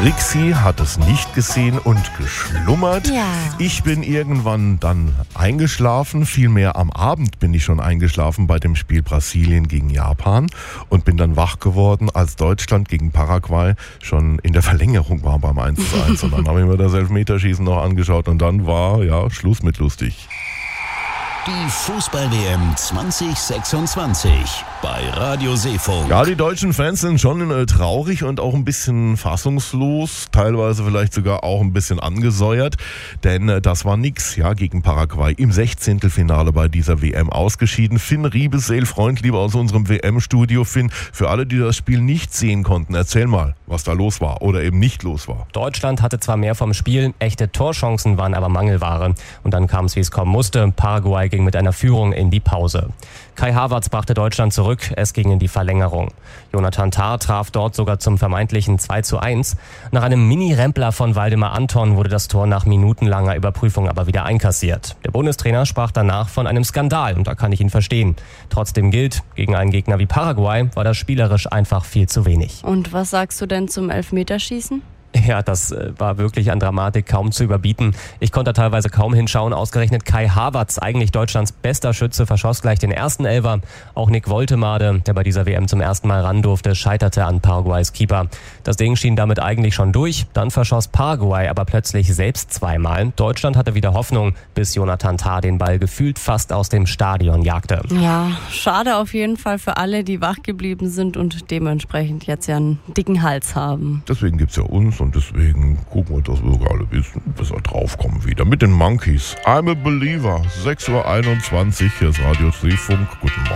Rixi hat es nicht gesehen und geschlummert. Ja. Ich bin irgendwann dann eingeschlafen. Vielmehr am Abend bin ich schon eingeschlafen bei dem Spiel Brasilien gegen Japan und bin dann wach geworden, als Deutschland gegen Paraguay schon in der Verlängerung war beim 1:1. Und dann habe ich mir das Elfmeterschießen noch angeschaut und dann war Schluss mit lustig. Die Fußball-WM 2026 bei Radio Seefunk. Ja, die deutschen Fans sind schon traurig und auch ein bisschen fassungslos, teilweise vielleicht sogar auch ein bisschen angesäuert, denn das war nix, gegen Paraguay im 16. bei dieser WM ausgeschieden. Finn Riebesel, Freund, lieber aus unserem WM-Studio. Finn, für alle, die das Spiel nicht sehen konnten, erzähl mal, was da los war oder eben nicht los war. Deutschland hatte zwar mehr vom Spiel, echte Torchancen waren aber Mangelware. Und dann kam es, wie es kommen musste. Paraguay ging mit einer Führung in die Pause. Kai Havertz brachte Deutschland zurück, es ging in die Verlängerung. Jonathan Tah traf dort sogar zum vermeintlichen 2:1. Nach einem Mini-Rempler von Waldemar Anton wurde das Tor nach minutenlanger Überprüfung aber wieder einkassiert. Der Bundestrainer sprach danach von einem Skandal und da kann ich ihn verstehen. Trotzdem gilt, gegen einen Gegner wie Paraguay war das spielerisch einfach viel zu wenig. Und was sagst du denn zum Elfmeterschießen? Ja, das war wirklich an Dramatik kaum zu überbieten. Ich konnte teilweise kaum hinschauen. Ausgerechnet Kai Havertz, eigentlich Deutschlands bester Schütze, verschoss gleich den ersten Elfer. Auch Nick Woltemade, der bei dieser WM zum ersten Mal ran durfte, scheiterte an Paraguays Keeper. Das Ding schien damit eigentlich schon durch. Dann verschoss Paraguay aber plötzlich selbst zweimal. Deutschland hatte wieder Hoffnung, bis Jonathan Tah den Ball gefühlt fast aus dem Stadion jagte. Ja, schade auf jeden Fall für alle, die wach geblieben sind und dementsprechend jetzt einen dicken Hals haben. Deswegen gibt's ja uns und deswegen gucken wir, dass wir sogar alle wissen, bis wir draufkommen wieder. Mit den Monkeys. I'm a Believer. 6:21 Uhr, hier ist Radio Seefunk. Guten Morgen.